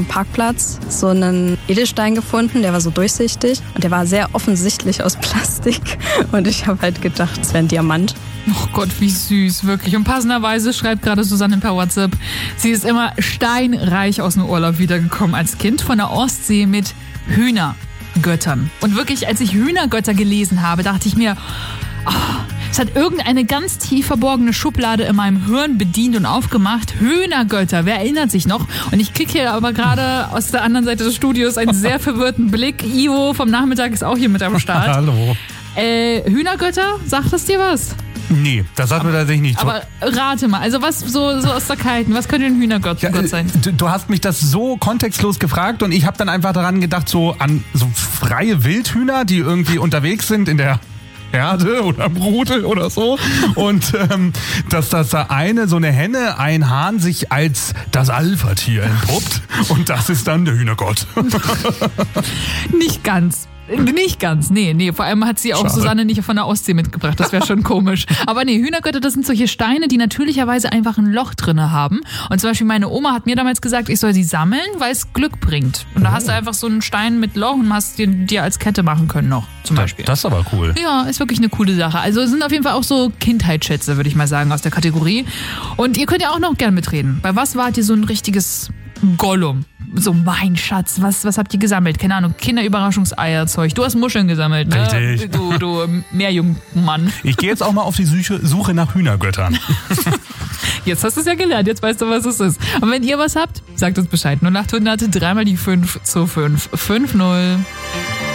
Parkplatz so einen Edelstein gefunden, der war so durchsichtig und der war sehr offensichtlich aus Plastik und ich habe halt gedacht, es wäre ein Diamant. Oh Gott, wie süß, wirklich. Und passenderweise schreibt gerade Susanne per WhatsApp, sie ist immer steinreich aus dem Urlaub wiedergekommen als Kind von der Ostsee mit Hühnergöttern. Und wirklich, als ich Hühnergötter gelesen habe, dachte ich mir, es hat irgendeine ganz tief verborgene Schublade in meinem Hirn bedient und aufgemacht. Hühnergötter, wer erinnert sich noch? Und ich kriege hier aber gerade aus der anderen Seite des Studios einen sehr verwirrten Blick. Ivo vom Nachmittag ist auch hier mit am Start. Hallo. Hühnergötter, sagt das dir was? Nee, das sagt mir tatsächlich nicht. Aber rate mal, also was so aus der Kalten, was könnte ein Hühnergott sein? Du hast mich das so kontextlos gefragt und ich habe dann einfach daran gedacht, so an so freie Wildhühner, die irgendwie unterwegs sind in der Herde oder Brudel oder so. Und dass da so eine Henne, ein Hahn sich als das Alpha-Tier entpuppt und das ist dann der Hühnergott. Nicht ganz. Nee. Vor allem hat sie auch Susanne nicht von der Ostsee mitgebracht. Das wäre schon komisch. Aber nee, Hühnergötter, das sind solche Steine, die natürlicherweise einfach ein Loch drinne haben. Und zum Beispiel meine Oma hat mir damals gesagt, ich soll sie sammeln, weil es Glück bringt. Und da hast du einfach so einen Stein mit Loch und hast den dir als Kette machen können noch, zum Beispiel. Das ist aber cool. Ja, ist wirklich eine coole Sache. Also es sind auf jeden Fall auch so Kindheitsschätze, würde ich mal sagen, aus der Kategorie. Und ihr könnt ja auch noch gern mitreden. Bei was wart ihr so ein richtiges Gollum? So, mein Schatz, was habt ihr gesammelt? Keine Ahnung, Kinderüberraschungseierzeug. Du hast Muscheln gesammelt, ne? Richtig. Du Meerjungmann. Ich gehe jetzt auch mal auf die Suche nach Hühnergöttern. Jetzt hast du es ja gelernt, jetzt weißt du, was es ist. Und wenn ihr was habt, sagt uns Bescheid. 0800 3 mal die 5 zu 5 50.